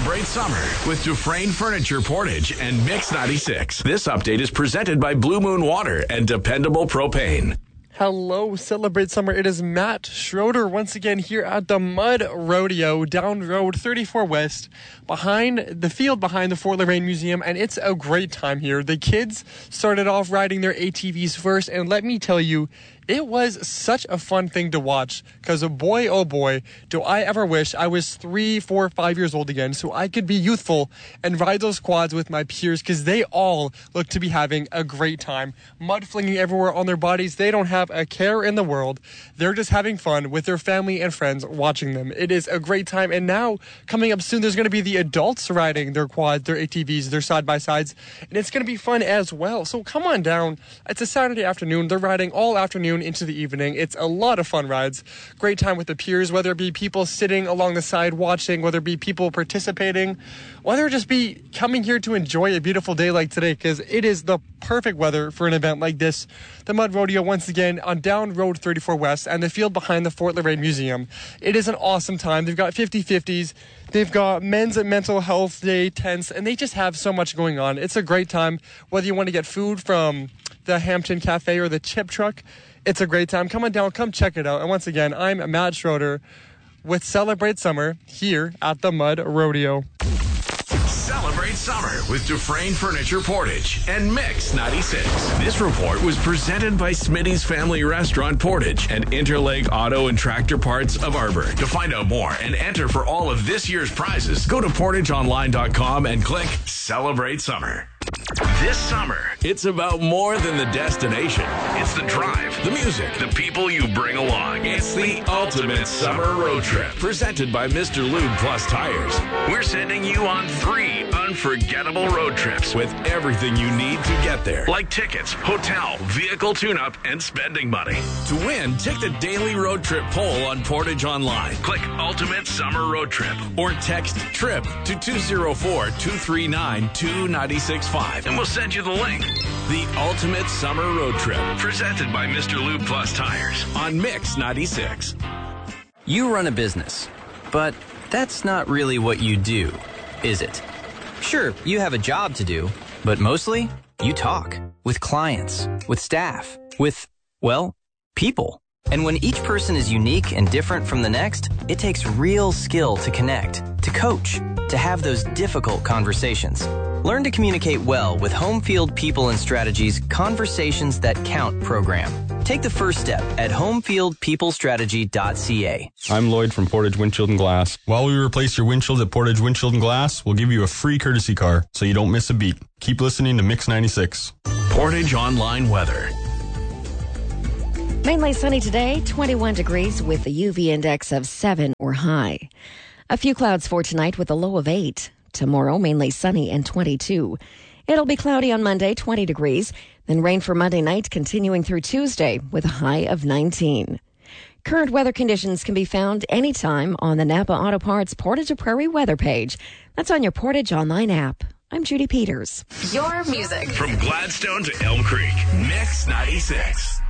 Celebrate summer with Dufresne Furniture Portage and Mix 96. This update is presented by Blue Moon Water and Dependable Propane. Hello, Celebrate Summer. It is Matt Schroeder once again here at the Mud Rodeo down Road 34 West behind the field behind the Fort Loraine Museum, and it's a great time here. The kids started off riding their ATVs first, and let me tell you, it was such a fun thing to watch because boy, oh boy, do I ever wish I was 3, 4, 5 years old again so I could be youthful and ride those quads with my peers because they all look to be having a great time. Mud flinging everywhere on their bodies. They don't have a care in the world. They're just having fun with their family and friends watching them. It is a great time. And now coming up soon, there's going to be the adults riding their quads, their ATVs, their side-by-sides, and it's going to be fun as well. So come on down. It's a Saturday afternoon. They're riding all afternoon into the evening. It's a lot of fun rides. Great time with the peers, whether it be people sitting along the side watching, whether it be people participating, whether it just be coming here to enjoy a beautiful day like today, because it is the perfect weather for an event like this. The Mud Rodeo once again on down Road 34 West and the field behind the Fort Loraine Museum. It is an awesome time. They've got 50/50s. They've got men's and mental health day tents, and they just have so much going on. It's a great time. Whether you want to get food from the Hampton Cafe or the Chip Truck, it's a great time. Come on down, come check it out. And once again, I'm Matt Schroeder with Celebrate Summer here at the Mud Rodeo. Celebrate summer with Dufresne Furniture Portage and Mix 96. This report was presented by Smitty's Family Restaurant Portage and Interlake Auto and Tractor Parts of Arbor. To find out more and enter for all of this year's prizes, go to portageonline.com and click Celebrate Summer. This summer, it's about more than the destination. It's the drive, the music, the people you bring along. It's the ultimate summer road trip. Presented by Mr. Lube Plus Tires. We're sending you on 3 unforgettable road trips with everything you need to get there. Like tickets, hotel, vehicle tune-up, and spending money. To win, take the daily road trip poll on Portage Online. Click Ultimate Summer Road Trip or text TRIP to 204-239-2965. And we'll send you the link. The Ultimate Summer Road Trip, presented by Mr. Lube Plus Tires on Mix 96. You run a business, but that's not really what you do, is it? Sure, you have a job to do, but mostly you talk with clients, with staff, with, well, people. And when each person is unique and different from the next, it takes real skill to connect, to coach, to have those difficult conversations. Learn to communicate well with Homefield People and Strategies Conversations That Count program. Take the first step at homefieldpeoplestrategy.ca. I'm Lloyd from Portage Windshield and Glass. While we replace your windshield at Portage Windshield and Glass, we'll give you a free courtesy car so you don't miss a beat. Keep listening to Mix 96. Portage Online Weather. Mainly sunny today, 21 degrees with a UV index of 7 or high. A few clouds for tonight with a low of 8. Tomorrow, mainly sunny and 22. It'll be cloudy on Monday, 20 degrees. Then rain for Monday night, continuing through Tuesday with a high of 19. Current weather conditions can be found anytime on the Napa Auto Parts Portage to Prairie weather page. That's on your Portage Online app. I'm Judy Peters. Your music. From Gladstone to Elm Creek, Mix 96.